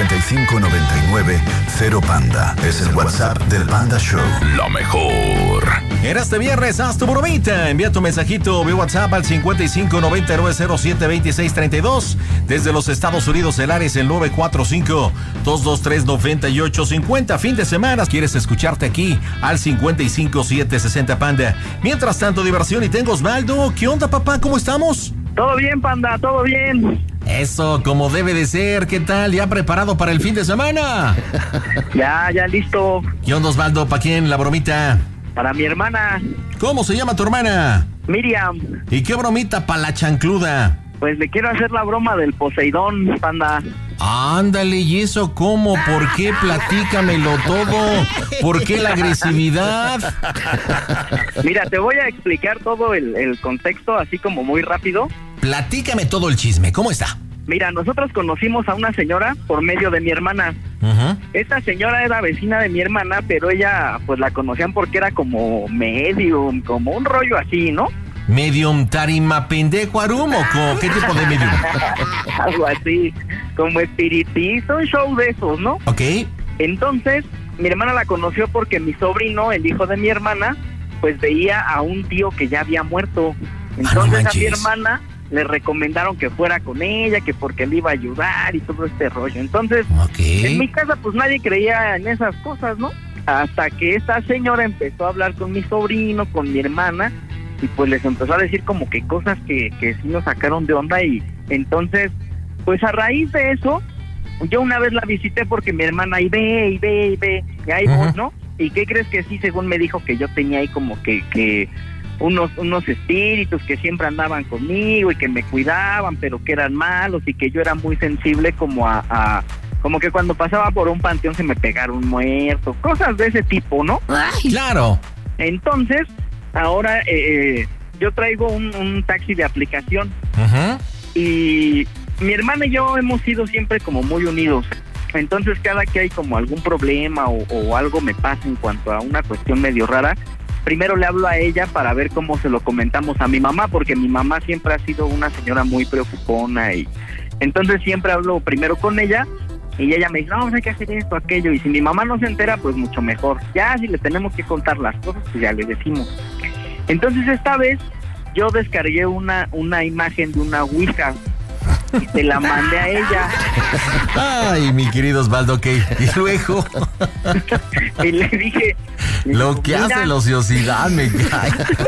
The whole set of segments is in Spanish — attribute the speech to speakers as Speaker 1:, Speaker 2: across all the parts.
Speaker 1: 5599-0Panda. Es el WhatsApp del Panda Show.
Speaker 2: Lo mejor.
Speaker 3: En este viernes, haz tu bromita. Envía tu mensajito vía WhatsApp al 5599072632. Desde los Estados Unidos, el área es el 945-223-9850. Fin de semana, ¿quieres escucharte aquí? Al 55760 Panda. Mientras tanto, diversión y tengo Osvaldo. ¿Qué onda, papá? ¿Cómo estamos?
Speaker 4: Todo bien, Panda, todo bien.
Speaker 3: Eso, como debe de ser. ¿Qué tal? ¿Ya preparado para el fin de semana?
Speaker 4: Ya listo.
Speaker 3: ¿Qué onda, Osvaldo? ¿Para quién la bromita?
Speaker 4: Para mi hermana.
Speaker 3: ¿Cómo se llama tu hermana?
Speaker 4: Miriam.
Speaker 3: ¿Y qué bromita para la chancluda?
Speaker 4: Pues le quiero hacer la broma del Poseidón, Panda.
Speaker 3: Ándale, ¿y eso cómo? ¿Por qué? Platícamelo todo. ¿Por qué la agresividad?
Speaker 4: Mira, te voy a explicar todo el contexto así como muy rápido.
Speaker 3: Platícame todo el chisme, ¿cómo está?
Speaker 4: Mira, nosotros conocimos a una señora por medio de mi hermana. Esta señora era vecina de mi hermana, pero ella pues la conocían porque era como medium, como un rollo así, ¿no?
Speaker 3: ¿Medium tarima pendejo arumo? ¿Qué tipo de medium?
Speaker 4: Algo así, como espiritista, un show de esos, ¿no?
Speaker 3: Ok.
Speaker 4: Entonces, mi hermana la conoció porque mi sobrino, el hijo de mi hermana, pues veía a un tío que ya había muerto. Entonces a mi hermana le recomendaron que fuera con ella, que porque le iba a ayudar y todo este rollo. Entonces, en mi casa pues nadie creía en esas cosas, ¿no? Hasta que esta señora empezó a hablar con mi sobrino, con mi hermana, y pues les empezó a decir como que cosas que sí nos sacaron de onda. Y entonces, pues a raíz de eso, yo una vez la visité porque mi hermana ahí ve, y ahí voy, ¿no? ¿Y qué crees que sí? Según me dijo que yo tenía ahí como que unos espíritus que siempre andaban conmigo y que me cuidaban, pero que eran malos, y que yo era muy sensible como como que cuando pasaba por un panteón se me pegaron un muerto, cosas de ese tipo, ¿no?
Speaker 3: ¡Ay! Claro.
Speaker 4: Entonces, ahora yo traigo un taxi de aplicación. Y mi hermana y yo hemos sido siempre como muy unidos. Entonces, cada que hay como algún problema o algo me pasa en cuanto a una cuestión medio rara, primero le hablo a ella para ver cómo se lo comentamos a mi mamá, porque mi mamá siempre ha sido una señora muy preocupona, y entonces siempre hablo primero con ella, y ella me dice, no, hay que hacer esto, aquello, y si mi mamá no se entera, pues mucho mejor. Ya si le tenemos que contar las cosas, pues ya le decimos. Entonces esta vez yo descargué una imagen de una ouija y te la mandé a ella.
Speaker 3: Ay, mi querido Osvaldo, ¿qué? Y luego
Speaker 4: y le dije,
Speaker 3: lo que hace la ociosidad me cae.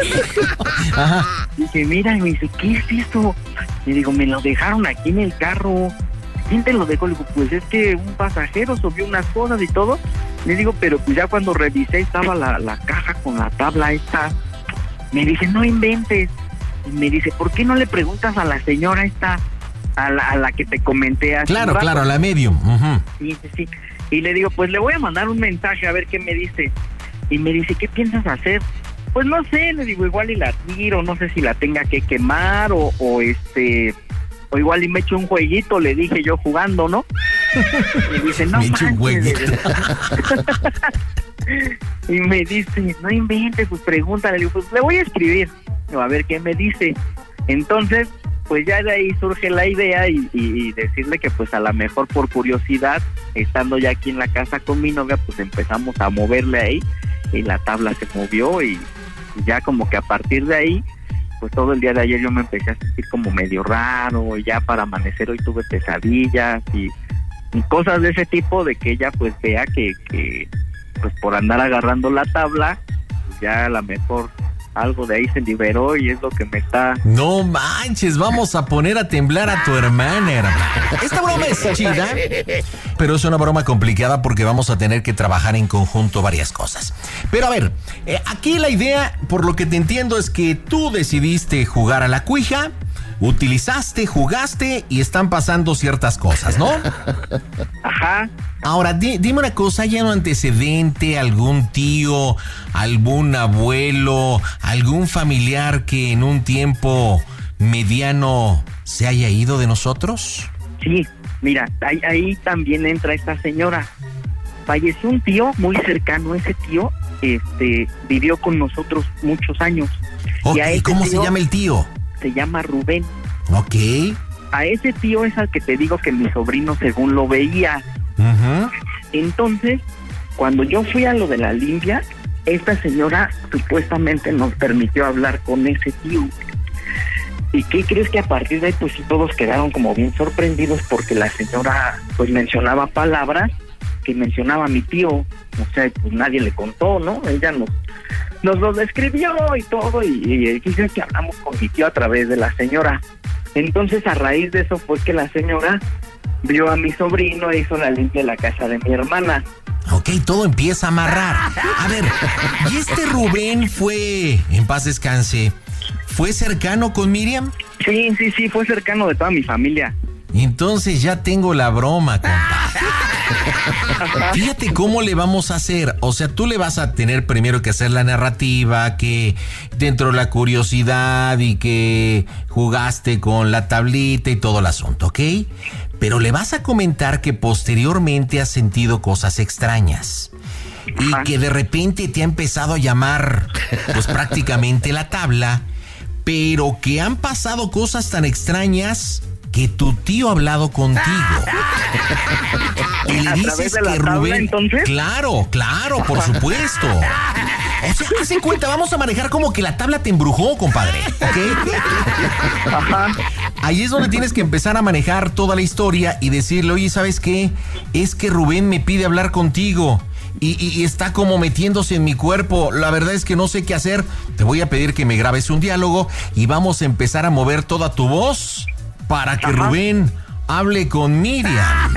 Speaker 4: Ajá. Dije, mira, y me dice, ¿qué es esto? Y digo, me lo dejaron aquí en el carro. ¿Quién te lo dejó? Le digo, pues es que un pasajero subió unas cosas y todo. Le digo, pero pues ya cuando revisé estaba la caja con la tabla esta. Me dice, no inventes. Y me dice, ¿por qué no le preguntas a la señora esta, a la que te comenté hace
Speaker 3: Claro,
Speaker 4: un rato?
Speaker 3: claro, la medium.
Speaker 4: Sí. Y le digo, pues le voy a mandar un mensaje a ver qué me dice. Y me dice, ¿qué piensas hacer? Pues no sé, le digo, igual y la tiro, no sé si la tenga que quemar o igual y me echo un jueguito, le dije yo jugando, ¿no? Y dice, no, me echo un jueguito. Y me dice, no inventes, pues pregúntale. Le digo, pues le voy a escribir, a ver qué me dice. Entonces, pues ya de ahí surge la idea y decirle que pues a lo mejor por curiosidad, estando ya aquí en la casa con mi novia, pues empezamos a moverle ahí y la tabla se movió, y ya como que a partir de ahí, pues todo el día de ayer yo me empecé a sentir como medio raro, y ya para amanecer hoy tuve pesadillas y cosas de ese tipo, de que ella pues vea que pues por andar agarrando la tabla, ya a lo mejor algo de ahí se liberó, y es lo que me está...
Speaker 3: No manches, vamos a poner a temblar a tu hermana, hermano. Esta broma es chida, pero es una broma complicada porque vamos a tener que trabajar en conjunto varias cosas. Pero a ver, aquí la idea, por lo que te entiendo, es que tú decidiste jugar a la cuija, utilizaste, jugaste y están pasando ciertas cosas, ¿no?
Speaker 4: Ajá.
Speaker 3: Ahora, dime una cosa, ¿hay un antecedente, algún tío, algún abuelo, algún familiar que en un tiempo mediano se haya ido de nosotros?
Speaker 4: Sí, mira, ahí también entra esta señora. Falleció un tío muy cercano, ese tío vivió con nosotros muchos años.
Speaker 3: Okay, ¿cómo se llama el tío?
Speaker 4: Se llama Rubén.
Speaker 3: Ok.
Speaker 4: A ese tío es al que te digo que mi sobrino según lo veía.
Speaker 3: Uh-huh.
Speaker 4: Entonces, cuando yo fui a lo de la limpia, esta señora supuestamente nos permitió hablar con ese tío. ¿Y qué crees? Que a partir de ahí, pues sí, todos quedaron como bien sorprendidos porque la señora, pues, mencionaba palabras que mencionaba mi tío. O sea, pues nadie le contó, ¿no? Ella nos lo describió y todo, y dice que hablamos con mi tío a través de la señora. Entonces, a raíz de eso fue que la señora vio a mi sobrino e hizo la limpia de la casa de mi hermana.
Speaker 3: Ok, todo empieza a amarrar. A ver, ¿y este Rubén fue, en paz descanse, fue cercano con Miriam?
Speaker 4: Sí, fue cercano de toda mi familia.
Speaker 3: Entonces ya tengo la broma, compa. Fíjate cómo le vamos a hacer. O sea, tú le vas a tener primero que hacer la narrativa, que dentro de la curiosidad y que jugaste con la tablita y todo el asunto, ¿ok? Pero le vas a comentar que posteriormente has sentido cosas extrañas. Y que de repente te ha empezado a llamar, pues prácticamente la tabla, pero que han pasado cosas tan extrañas que tu tío ha hablado contigo. Y le dices que Rubén,
Speaker 4: entonces.
Speaker 3: Claro, por supuesto. O sea, haz en cuenta, vamos a manejar como que la tabla te embrujó, compadre, ¿ok?
Speaker 4: Ajá.
Speaker 3: Ahí es donde tienes que empezar a manejar toda la historia y decirle, oye, ¿sabes qué? Es que Rubén me pide hablar contigo. Y está como metiéndose en mi cuerpo. La verdad es que no sé qué hacer. Te voy a pedir que me grabes un diálogo y vamos a empezar a mover toda tu voz para que Rubén hable con Miriam.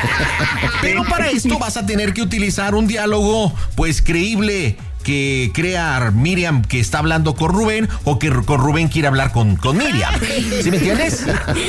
Speaker 3: Pero para esto vas a tener que utilizar un diálogo, pues, creíble, que crea Miriam que está hablando con Rubén o que con Rubén quiere hablar con Miriam. ¿Sí me entiendes?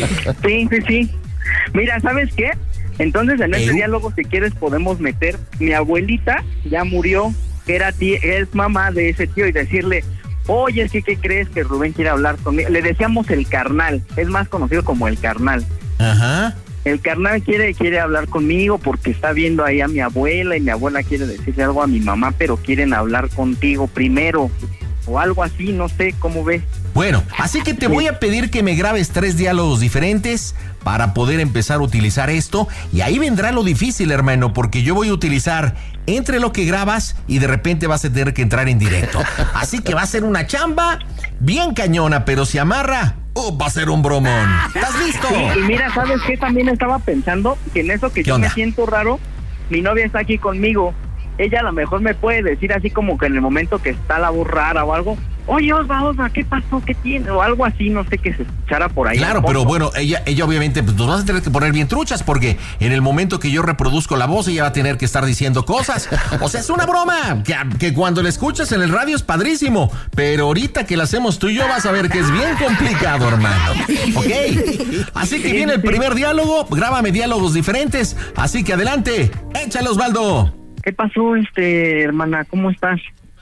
Speaker 4: Sí. Mira, ¿sabes qué? Entonces en este diálogo, si quieres, podemos meter: mi abuelita ya murió, que es mamá de ese tío, y decirle: oye, ¿qué crees? Que Rubén quiere hablar conmigo. Le decíamos el carnal, es más conocido como el carnal.
Speaker 3: Ajá.
Speaker 4: El carnal quiere hablar conmigo porque está viendo ahí a mi abuela, y mi abuela quiere decirle algo a mi mamá, pero quieren hablar contigo primero, o algo así, no sé, ¿cómo ves?
Speaker 3: Bueno, así que te voy a pedir que me grabes 3 diálogos diferentes para poder empezar a utilizar esto, y ahí vendrá lo difícil, hermano, porque yo voy a utilizar entre lo que grabas y de repente vas a tener que entrar en directo. Así que va a ser una chamba bien cañona, pero si amarra, va a ser un bromón. ¿Estás listo?
Speaker 4: Sí, y mira, ¿sabes qué? También estaba pensando que en eso que yo me siento raro, mi novia está aquí conmigo. Ella a lo mejor me puede decir así como que en el momento que está la voz rara o algo: oye, Osva, ¿qué pasó? ¿Qué tiene? O algo así, no sé, que se escuchara por ahí.
Speaker 3: Claro, pero bueno, ella obviamente, pues nos vas a tener que poner bien truchas, porque en el momento que yo reproduzco la voz, ella va a tener que estar diciendo cosas. O sea, es una broma, que cuando la escuchas en el radio es padrísimo, pero ahorita que la hacemos tú y yo vas a ver que es bien complicado, hermano. ¿Ok? Así que viene el primer diálogo, grábame diálogos diferentes, así que adelante, échale, Osvaldo.
Speaker 4: ¿Qué pasó, hermana? ¿Cómo estás?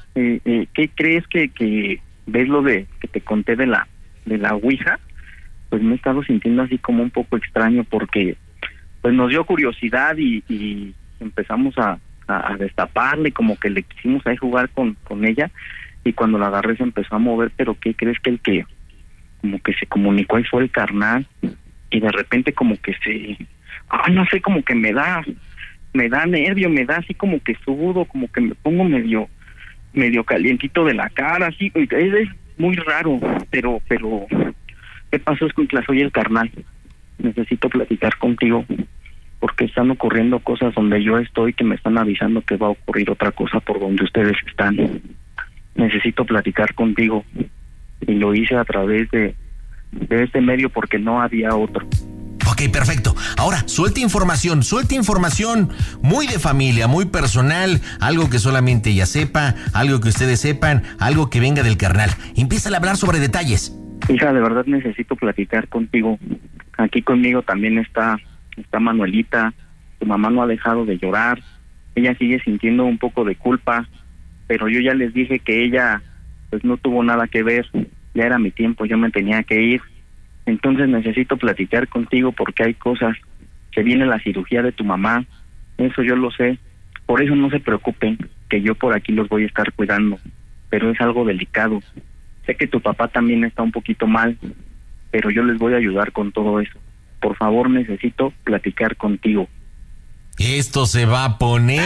Speaker 4: ¿Qué crees que ves lo de que te conté de la ouija? Pues me he estado sintiendo así como un poco extraño, porque pues nos dio curiosidad y empezamos a destaparle, como que le quisimos ahí jugar con ella, y cuando la agarré se empezó a mover. Pero ¿qué crees? Que el que como que se comunicó ahí fue el carnal, y de repente como que no sé, como que me da nervio, me da así como que sudo, como que me pongo medio calientito de la cara, así. Es muy raro, pero ¿qué pasó, escuincla? Soy el carnal. Necesito platicar contigo porque están ocurriendo cosas donde yo estoy, que me están avisando que va a ocurrir otra cosa por donde ustedes están. Necesito platicar contigo, y lo hice a través de este medio porque no había otro.
Speaker 3: Ok, perfecto. Ahora, suelta información muy de familia, muy personal, algo que solamente ella sepa, algo que ustedes sepan, algo que venga del carnal. Empieza a hablar sobre detalles.
Speaker 4: Hija, de verdad necesito platicar contigo. Aquí conmigo también está Manuelita. Tu mamá no ha dejado de llorar. Ella sigue sintiendo un poco de culpa, pero yo ya les dije que ella pues no tuvo nada que ver. Ya era mi tiempo, yo me tenía que ir. Entonces necesito platicar contigo porque hay cosas. Que viene la cirugía de tu mamá, eso yo lo sé. Por eso no se preocupen, que yo por aquí los voy a estar cuidando. Pero es algo delicado. Sé que tu papá también está un poquito mal, pero yo les voy a ayudar con todo eso. Por favor, necesito platicar contigo.
Speaker 3: Esto se va a poner...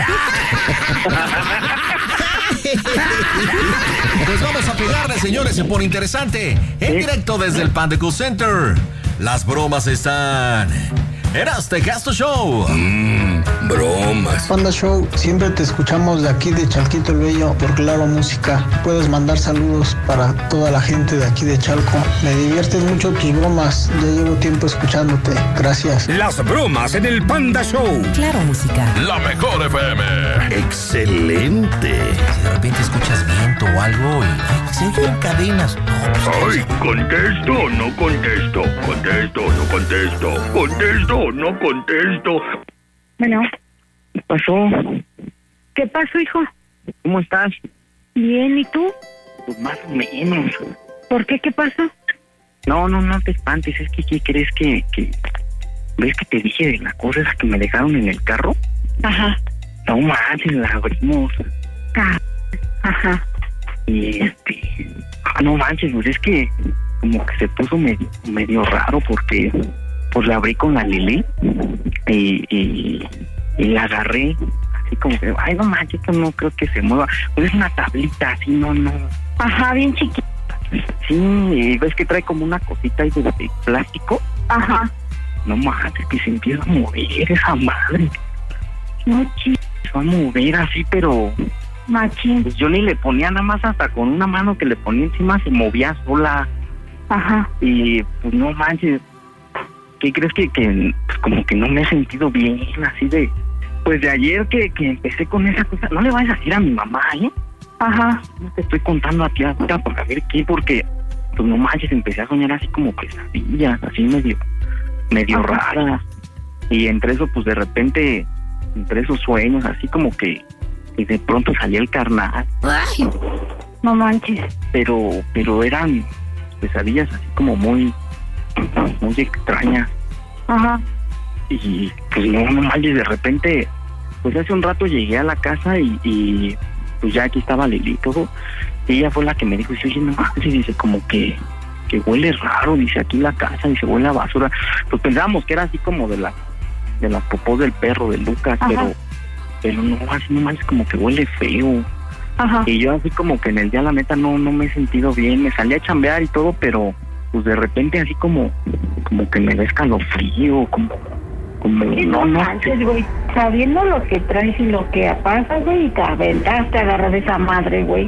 Speaker 3: Pues vamos a pegarle, señores, se pone interesante. En directo desde el Panda Cool Center. Las bromas están... Erasmo Castro Show.
Speaker 2: Bromas.
Speaker 5: Panda Show, siempre te escuchamos de aquí de Chalquito el Bello por Claro Música. Puedes mandar saludos para toda la gente de aquí de Chalco. Me divierten mucho tus bromas. Ya llevo tiempo escuchándote. Gracias.
Speaker 2: Las bromas en el Panda Show.
Speaker 6: Claro Música.
Speaker 2: La mejor FM. Excelente.
Speaker 3: Si de repente escuchas viento o algo y se oyen cadenas.
Speaker 2: Ay, contesto, no contesto. Contesto, no contesto. Contesto, no contesto.
Speaker 7: Bueno,
Speaker 4: ¿Qué pasó?
Speaker 7: ¿qué pasó, hijo?
Speaker 4: ¿Cómo estás?
Speaker 7: Bien, ¿y tú?
Speaker 4: Pues más o menos.
Speaker 7: ¿Por qué? ¿Qué pasó?
Speaker 4: No te espantes, es que ¿qué crees que... ¿Ves que te dije de la cosa esa que me dejaron en el carro?
Speaker 7: Ajá.
Speaker 4: No manches, la abrimos.
Speaker 7: Ajá.
Speaker 4: Y no manches, pues es que como que se puso medio raro porque pues la abrí con la Lili y la agarré así como que, ay, no manches, esto no creo que se mueva. Pues es una tablita así, no.
Speaker 7: Ajá, bien chiquita.
Speaker 4: Sí, y ves que trae como una cosita ahí de plástico.
Speaker 7: Ajá.
Speaker 4: No manches, que se empieza a mover esa madre.
Speaker 7: No,
Speaker 4: Se va a mover así, pero
Speaker 7: machín.
Speaker 4: pues yo ni le ponía, nada más hasta con una mano que le ponía encima se movía sola.
Speaker 7: Ajá.
Speaker 4: Y pues no manches, ¿qué crees que pues como que no me he sentido bien, así de, pues de ayer que empecé con esa cosa? No le vayas a decir a mi mamá, ¿eh?
Speaker 7: Ajá.
Speaker 4: No te estoy contando a ti ahorita para ver qué, porque pues no manches, empecé a soñar así como pesadillas, así medio raras. Y entre eso, pues de repente, entre esos sueños, así como que de pronto salía el carnal.
Speaker 7: Ay, no manches.
Speaker 4: Pero eran pesadillas así como muy extrañas.
Speaker 7: Ajá.
Speaker 4: Y pues no manches, de repente, pues hace un rato llegué a la casa y pues ya aquí estaba Lili y todo. Y ella fue la que me dijo, oye, no manches, dice, como que huele raro, dice, aquí la casa, dice, huele a basura. Pues pensábamos que era así como de las popós del perro de Lucas.
Speaker 7: Ajá.
Speaker 4: Pero no, así no manches, como que huele feo.
Speaker 7: Ajá.
Speaker 4: Y yo así como que en el día, la neta, no me he sentido bien. Me salí a chambear y todo, pero pues de repente así como que me da escalofrío, como
Speaker 7: No manches, güey. Sabiendo lo que traes y lo que pasa, güey, y te aventaste a agarrar esa madre, güey.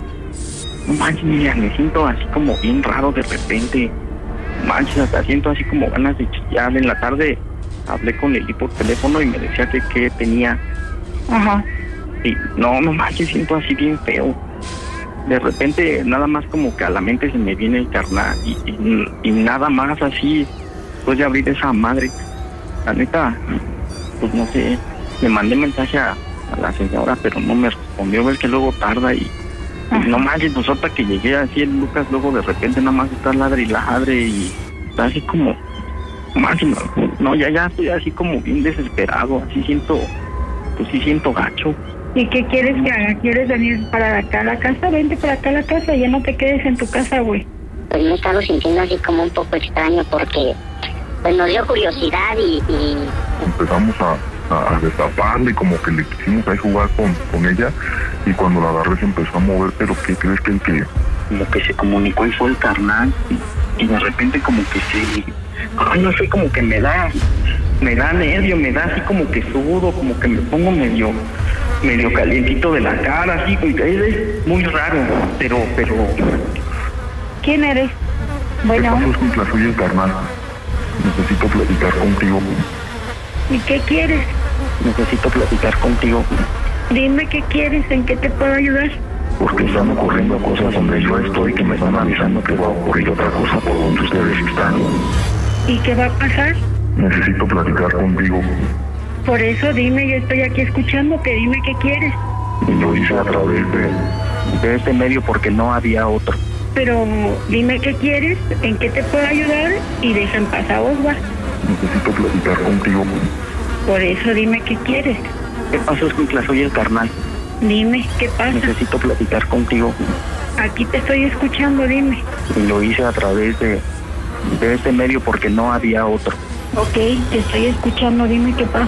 Speaker 4: No manches, Miriam, me siento así como bien raro de repente. Manches, hasta siento así como ganas de chillar. En la tarde hablé con Lili por teléfono y me decía que tenía.
Speaker 7: Ajá.
Speaker 4: Y no manches, siento así bien feo. De repente nada más como que a la mente se me viene el carnal y nada más así después de abrir esa madre. La neta, pues no sé, le mandé mensaje a la señora, pero no me respondió. Ves que luego tarda y no manches, pues ahorita que llegué así el Lucas, luego de repente nada más está ladre y ladre y está así como, manches, no, ya estoy así como bien desesperado, así siento, pues sí siento gacho.
Speaker 7: ¿Y qué quieres que haga? ¿Quieres venir para acá a la casa? Vente para acá a la casa, ya no te quedes en tu casa, güey.
Speaker 8: Pues me he estado sintiendo así como un poco extraño porque pues nos dio curiosidad y
Speaker 9: empezamos a destaparle y como que le quisimos ahí jugar con ella y cuando la agarré se empezó a mover, pero ¿qué crees que
Speaker 4: como que se comunicó y fue el carnal y de repente como que no sé, como que me da nervio, me da así como que sudo, como que me pongo medio calientito de la cara, así, es muy raro, pero...
Speaker 7: ¿Quién eres? Bueno.
Speaker 9: Soy el carnal. Necesito platicar contigo.
Speaker 7: ¿Y qué quieres?
Speaker 4: Necesito platicar contigo.
Speaker 7: Dime qué quieres, ¿en qué te puedo ayudar?
Speaker 9: Porque están ocurriendo cosas donde yo estoy que me están avisando que va a ocurrir otra cosa por donde ustedes están.
Speaker 7: ¿Y qué va a pasar?
Speaker 9: Necesito platicar contigo.
Speaker 7: Por eso dime, yo estoy aquí escuchándote, dime qué quieres.
Speaker 9: Y lo hice a través
Speaker 4: de este medio porque no había otro.
Speaker 7: Pero dime qué quieres, en qué te puedo ayudar y deja en paz a vos, va.
Speaker 9: Necesito platicar contigo.
Speaker 7: Por eso dime qué quieres.
Speaker 4: ¿Qué pasó, Escuintla? Soy el carnal.
Speaker 7: Dime, ¿qué pasa?
Speaker 4: Necesito platicar contigo.
Speaker 7: Aquí te estoy escuchando, dime.
Speaker 4: Y lo hice a través de este medio porque no había otro.
Speaker 7: Ok, te estoy escuchando, dime qué pasa.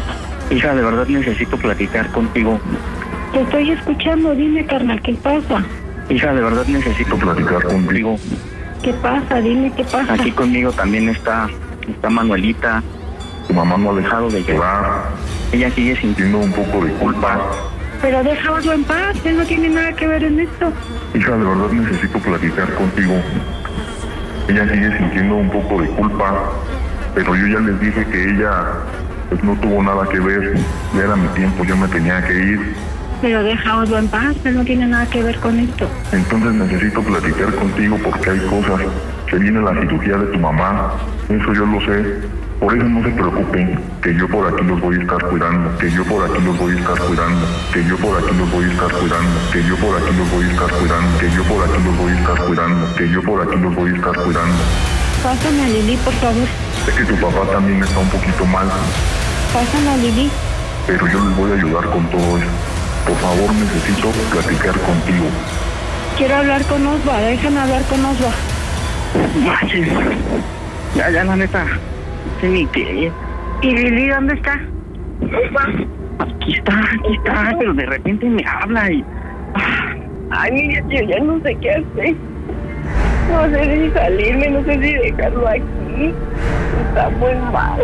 Speaker 4: Hija, de verdad necesito platicar contigo.
Speaker 7: Te estoy escuchando, dime, carnal, ¿qué pasa?
Speaker 4: Hija, de verdad necesito platicar contigo.
Speaker 7: ¿Qué pasa? Dime, ¿qué pasa?
Speaker 4: Aquí conmigo también está Manuelita.
Speaker 9: Tu mamá no ha dejado de llorar.
Speaker 4: Ella sigue sintiendo un poco de culpa.
Speaker 7: Pero déjalo en paz, él no tiene nada que ver en esto.
Speaker 9: Hija, de verdad necesito platicar contigo. Ella sigue sintiendo un poco de culpa, pero yo ya les dije que ella pues no tuvo nada que ver. Ya era mi tiempo, yo me tenía que ir.
Speaker 7: Pero déjalo en paz, él no tiene nada que ver con esto.
Speaker 9: Entonces necesito platicar contigo porque hay cosas. Que viene la cirugía de tu mamá, eso yo lo sé. Por eso no se preocupen, que yo por aquí los voy a estar cuidando, que yo por aquí los voy a estar cuidando, que yo por aquí los voy a estar cuidando, que yo por aquí los voy a estar cuidando, que yo por aquí los voy a estar cuidando, que yo por aquí los voy a estar cuidando.
Speaker 7: Pásame a Lili, por favor.
Speaker 9: Sé que tu papá también está un poquito mal,
Speaker 7: Pásame a Lili.
Speaker 9: pero yo les voy a ayudar con todo eso. Por favor, necesito platicar contigo.
Speaker 7: Quiero hablar con Osva, déjame hablar con Osva.
Speaker 4: Manches. Ya, la neta. Sí, ni qué.
Speaker 7: ¿Y Lili dónde está?
Speaker 4: Aquí está, pero de repente me habla y...
Speaker 6: Ay, mira, yo ya no sé qué hacer. No sé si salirme, no sé si dejarlo aquí. Está muy mal.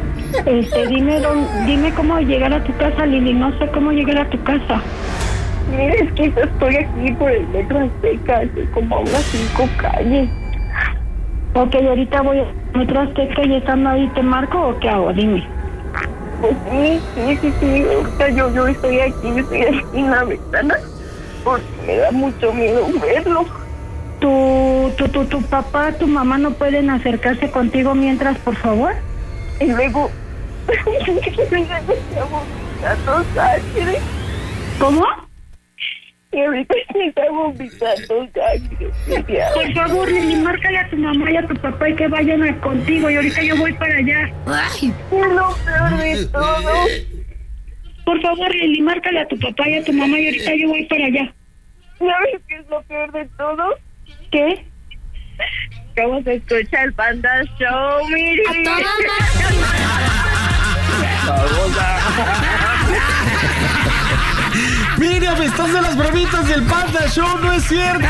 Speaker 7: Dime cómo llegar a tu casa, Lili. No sé cómo llegar a tu casa.
Speaker 6: Mira, es que estoy aquí por el Metro Azteca, hace como a unas 5 calles.
Speaker 7: Ok, ahorita voy a Metro Azteca y estando ahí, ¿te marco o qué hago? Dime.
Speaker 6: Pues sí. Ahorita yo estoy aquí en la ventana porque me da mucho miedo verlo.
Speaker 7: ¿Tu papá, tu mamá no pueden acercarse contigo mientras, por favor?
Speaker 6: Y luego... vomitando sangre.
Speaker 7: ¿Cómo?
Speaker 6: Y ahorita me está vomitando sangre.
Speaker 7: Por favor, Lili, márcale a tu mamá y a tu papá y que vayan contigo. Y ahorita yo voy para allá.
Speaker 6: Es lo peor de todo.
Speaker 7: Por favor, Lili, márcale a tu papá y a tu mamá y ahorita yo voy para allá.
Speaker 6: ¿Sabes qué es lo peor de todo?
Speaker 7: ¿Qué?
Speaker 6: ¿Cómo se escucha el Panda Show, Miri?
Speaker 3: Miriam, estás de las bromitas del Panda Show, no es cierto.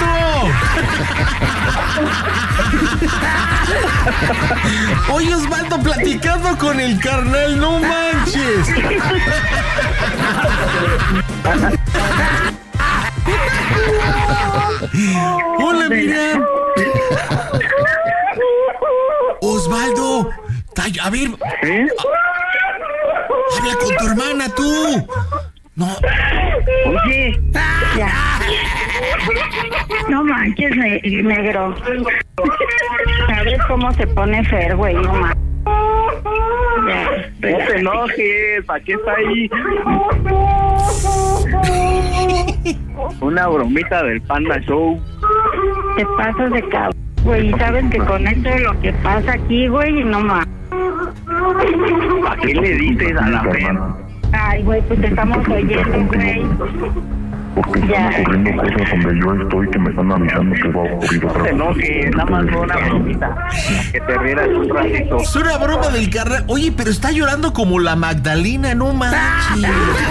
Speaker 3: Oye, Osvaldo, platicando con el carnal, no manches. Hola, Miriam. Osvaldo, a ver, habla con tu hermana, tú. No.
Speaker 7: Oye, ya. No manches, negro. ¿Sabes cómo se pone Fer, güey? No manches.
Speaker 4: No te enojes, ¿para qué está ahí? Una bromita del Panda Show.
Speaker 7: Te pasas de cabrón, güey. Y sabes que con esto es lo que pasa aquí, güey, no más.
Speaker 4: ¿Para qué le dices a la Fer?
Speaker 7: Ay, güey, pues te estamos oyendo, güey.
Speaker 9: Porque están ocurriendo cosas donde yo estoy que me están avisando que va a ocurrir otra
Speaker 4: cosa. No, que nada más fue una bromita. Que te rieras un ratito.
Speaker 3: Es una broma del carnal. Oye, pero está llorando como la Magdalena, no manches.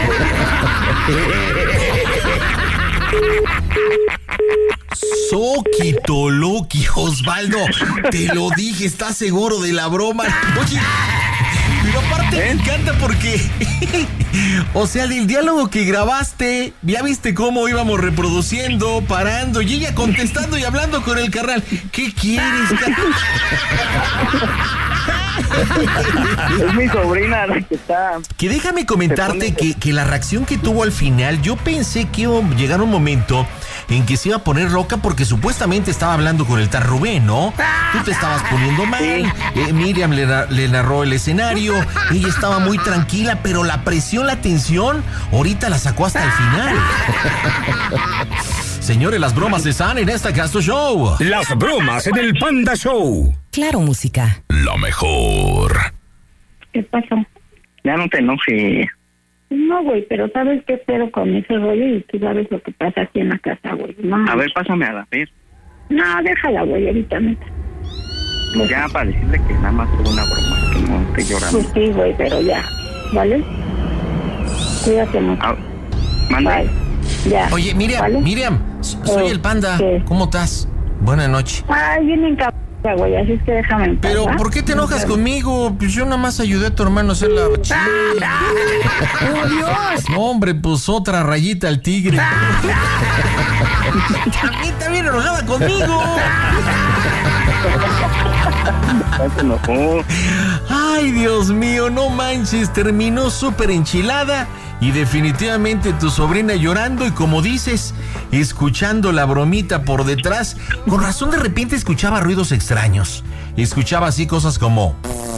Speaker 3: Soquitoloqui, Osvaldo. Te lo dije, ¿estás seguro de la broma? Oye, pero aparte me encanta porque... o sea, del diálogo que grabaste, ya viste cómo íbamos reproduciendo, parando, y ella contestando y hablando con el carnal. ¿Qué quieres, carnal?
Speaker 4: Es mi sobrina la que está...
Speaker 3: Que déjame comentarte que la reacción que tuvo al final, yo pensé que iba a llegar un momento en que se iba a poner loca porque supuestamente estaba hablando con el tal Rubén, ¿no? Tú te estabas poniendo mal, Miriam le narró el escenario, ella estaba muy tranquila, pero la presión, la tensión, ahorita la sacó hasta el final. Señores, las bromas están en esta Casto Show.
Speaker 2: Las bromas en el Panda Show.
Speaker 10: Claro, música.
Speaker 2: La mejor.
Speaker 7: ¿Qué pasó?
Speaker 4: Ya no te enojes.
Speaker 7: No, güey, pero ¿sabes qué espero con ese rollo? Y tú sabes lo que pasa aquí en la casa, güey. No,
Speaker 4: a ver, pásame a la Fer.
Speaker 7: No, déjala, güey, ahorita neta.
Speaker 4: Ya, para decirle que nada más fue una broma, que no esté llorando.
Speaker 7: Pues sí, güey, pero ya, ¿vale? Cuídate mucho.
Speaker 4: Manda.
Speaker 7: Bye. Ya.
Speaker 3: Oye, Miriam,
Speaker 7: ¿vale?
Speaker 3: Miriam, soy el Panda.
Speaker 7: ¿Qué?
Speaker 3: ¿Cómo estás? Buenas noches.
Speaker 7: Ay, bien encabronada, güey, así es que déjame en paz,
Speaker 3: Pero,
Speaker 7: ¿va?
Speaker 3: ¿por qué te enojas conmigo? Pues yo nada más ayudé a tu hermano a hacer la...
Speaker 7: ¡Oh, Dios!
Speaker 3: No, hombre, pues otra rayita al tigre. También está bien enojada conmigo.
Speaker 4: Se enojó.
Speaker 3: Ay, Dios mío, no manches, terminó súper enchilada y definitivamente tu sobrina llorando y como dices, escuchando la bromita por detrás. Con razón de repente escuchaba ruidos extraños. Escuchaba así cosas como...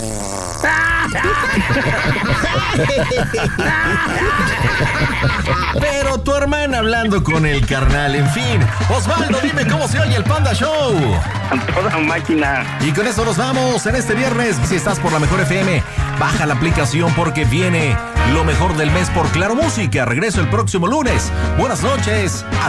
Speaker 3: Pero tu hermana hablando con el carnal, en fin. Osvaldo, dime cómo se oye el Panda Show.
Speaker 4: A toda máquina.
Speaker 3: Y con eso nos vamos en este viernes. Si estás por la Mejor FM, baja la aplicación porque viene lo mejor del mes por Claro Música. Regreso el próximo lunes. Buenas noches.